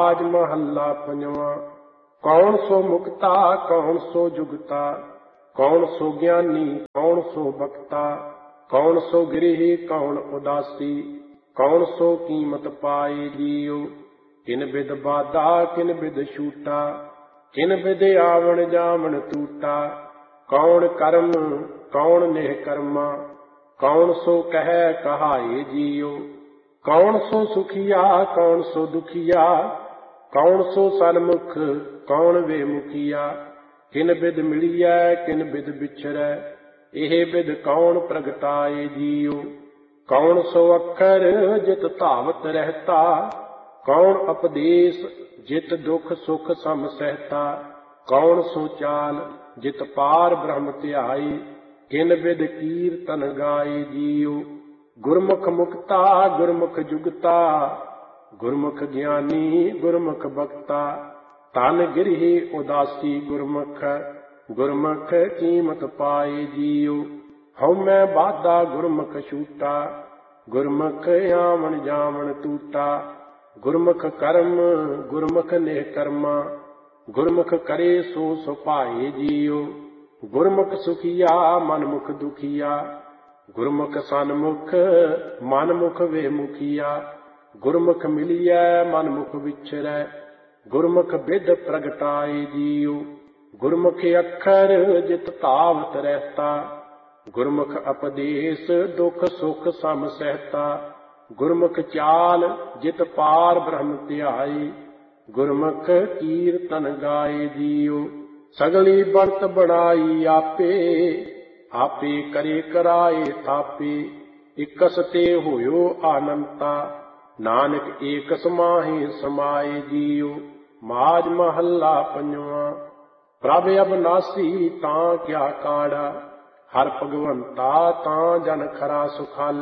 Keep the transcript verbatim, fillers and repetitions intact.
माज महला पंजवा। कौन सो मुक्ता कौन सो जुगता, कौन सो ज्ञानी कौन सो बक्ता, कौन सो गृही कौन उदासी, कौन सो कीमत पाए जियो। किन बिद बाधा किन बिद छूटा, किन बिद आवण जावण टूटा। कौन कर्म कौन नेह कर्मा, कौन सो कह कहाए जियो। कौन सो सुखिया कौन सो दुखिया, कौन सो सन्मुख कौन वे मुखिया। किन बिद मिलिया किन बिद बिछरै, एह बिद कौन प्रगटाए जियो। कौन सो अखर जित धावत रहता, कौन उपदेश जित दुख सुख सम सहता। कौन सो चाल जित पार ब्रह्म ध्याई, किन बिद कीर्तन गाए जियो। गुरमुख मुक्ता गुरमुख जुगता, गुरमुख ज्ञानी गुरमुख बक्ता। तन गिरही उदासी गुरमुख, गुरमुख कीमत पाए जियो। हउमੈ बाधा गुरमुख छूटा, गुरमुख आवण जावण टूटा। गुरमुख कर्म गुरमुख नेह कर्मा, गुरमुख करे सो सुभाए जियो। गुरमुख सुखिया मनमुख दुखिया, गुरमुख सन्मुख मनमुख वे मुखिया। गुरमुख मिलिया मनमुख विछरै, गुरमुख बिद प्रगटाए जियो। गुरमुख अखर जित धावत रहता, गुरमुख उपदेश दुख सुख सम सहता। गुरमुख चाल जित पार ब्रह्म ध्याई, गुरमुख कीर्तन गाए जियो। सगली बरत बनाई आपे, आपे करे कराए थापे। इकस ते होयो आनंता, नानक एक समाहि समाए जियो। माज महला पंजवा। प्रभ अबनासी तां क्या काढ़ा, हर भगवंता तां जन खरा सुखाला।